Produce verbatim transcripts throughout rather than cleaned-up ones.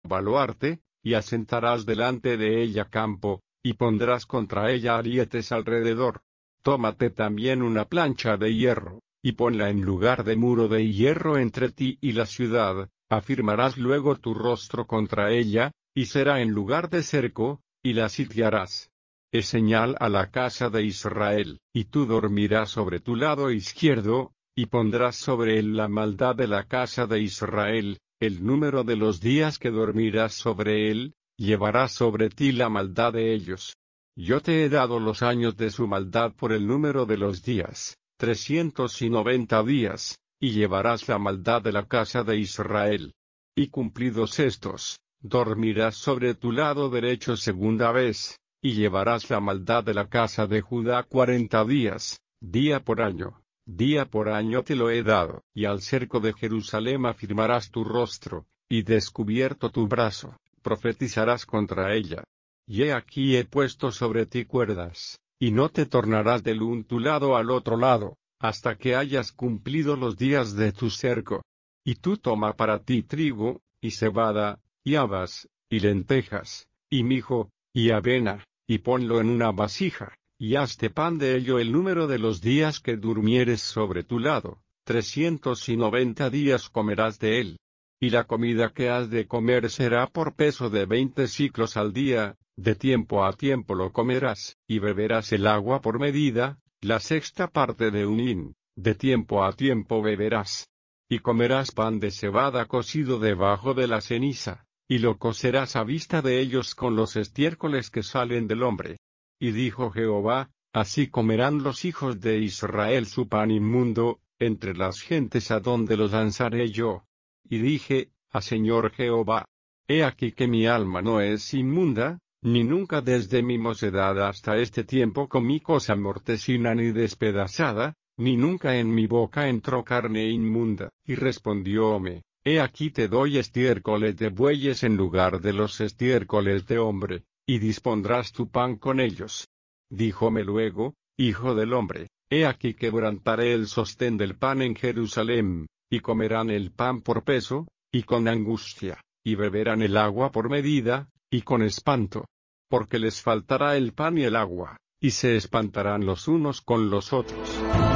baluarte, y asentarás delante de ella campo, y pondrás contra ella arietes alrededor. Tómate también una plancha de hierro, y ponla en lugar de muro de hierro entre ti y la ciudad, afirmarás luego tu rostro contra ella, y será en lugar de cerco, y la sitiarás. Es señal a la casa de Israel, y tú dormirás sobre tu lado izquierdo, y pondrás sobre él la maldad de la casa de Israel, el número de los días que dormirás sobre él, llevarás sobre ti la maldad de ellos. Yo te he dado los años de su maldad por el número de los días, trescientos y noventa días, y llevarás la maldad de la casa de Israel. Y cumplidos estos, dormirás sobre tu lado derecho segunda vez, y llevarás la maldad de la casa de Judá cuarenta días, día por año. Día por año te lo he dado, y al cerco de Jerusalén afirmarás tu rostro, y descubierto tu brazo, profetizarás contra ella. Y he aquí he puesto sobre ti cuerdas, y no te tornarás del un tu lado al otro lado, hasta que hayas cumplido los días de tu cerco. Y tú toma para ti trigo, y cebada, y habas, y lentejas, y mijo, y avena, y ponlo en una vasija. Y hazte pan de ello el número de los días que durmieres sobre tu lado, trescientos y noventa días comerás de él. Y la comida que has de comer será por peso de veinte siclos al día, de tiempo a tiempo lo comerás, y beberás el agua por medida, la sexta parte de un hin, de tiempo a tiempo beberás. Y comerás pan de cebada cocido debajo de la ceniza, y lo cocerás a vista de ellos con los estiércoles que salen del hombre. Y dijo Jehová, así comerán los hijos de Israel su pan inmundo, entre las gentes a donde los lanzaré yo. Y dije, a Señor Jehová, he aquí que mi alma no es inmunda, ni nunca desde mi mocedad hasta este tiempo comí cosa mortecina ni despedazada, ni nunca en mi boca entró carne inmunda. Y respondióme, he aquí te doy estiércoles de bueyes en lugar de los estiércoles de hombre, y dispondrás tu pan con ellos. Díjome luego, hijo del hombre, he aquí quebrantaré el sostén del pan en Jerusalén, y comerán el pan por peso, y con angustia, y beberán el agua por medida, y con espanto. Porque les faltará el pan y el agua, y se espantarán los unos con los otros.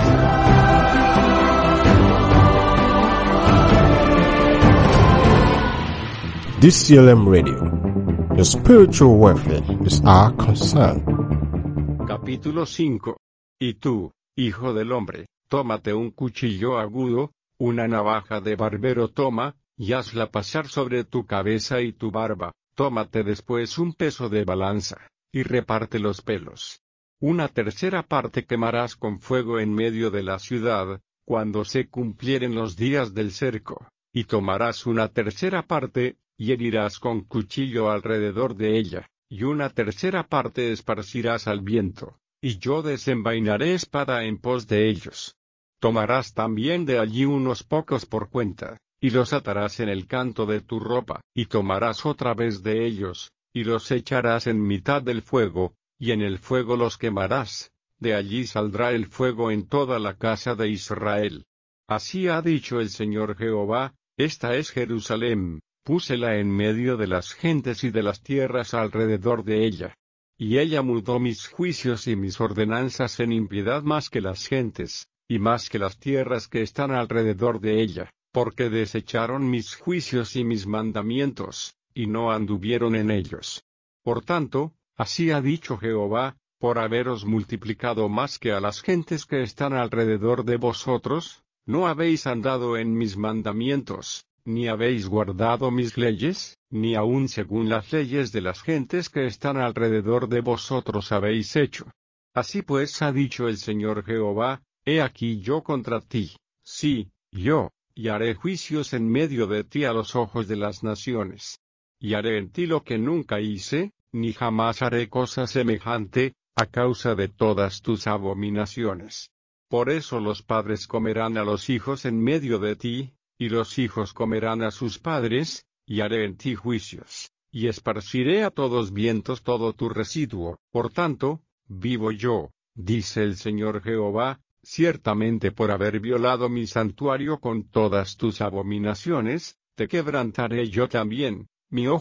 D C L M Radio. Your spiritual welfare is our concern. Capítulo cinco. Y tú, hijo del hombre, tómate un cuchillo agudo, una navaja de barbero toma, y hazla pasar sobre tu cabeza y tu barba. Tómate después un peso de balanza, y reparte los pelos. Una tercera parte quemarás con fuego en medio de la ciudad, cuando se cumplieren los días del cerco, y tomarás una tercera parte, y herirás con cuchillo alrededor de ella, y una tercera parte esparcirás al viento, y yo desenvainaré espada en pos de ellos. Tomarás también de allí unos pocos por cuenta, y los atarás en el canto de tu ropa, y tomarás otra vez de ellos, y los echarás en mitad del fuego, y en el fuego los quemarás, de allí saldrá el fuego en toda la casa de Israel. Así ha dicho el Señor Jehová, esta es Jerusalén. Púsela en medio de las gentes y de las tierras alrededor de ella. Y ella mudó mis juicios y mis ordenanzas en impiedad más que las gentes, y más que las tierras que están alrededor de ella, porque desecharon mis juicios y mis mandamientos, y no anduvieron en ellos. Por tanto, así ha dicho Jehová, por haberos multiplicado más que a las gentes que están alrededor de vosotros, no habéis andado en mis mandamientos, ni habéis guardado mis leyes, ni aun según las leyes de las gentes que están alrededor de vosotros habéis hecho. Así pues ha dicho el Señor Jehová, he aquí yo contra ti, sí, yo, y haré juicios en medio de ti a los ojos de las naciones. Y haré en ti lo que nunca hice, ni jamás haré cosa semejante, a causa de todas tus abominaciones. Por eso los padres comerán a los hijos en medio de ti, y los hijos comerán a sus padres, y haré en ti juicios, y esparciré a todos vientos todo tu residuo. Por tanto, vivo yo, dice el Señor Jehová, ciertamente por haber violado mi santuario con todas tus abominaciones, te quebrantaré yo también, mi ojo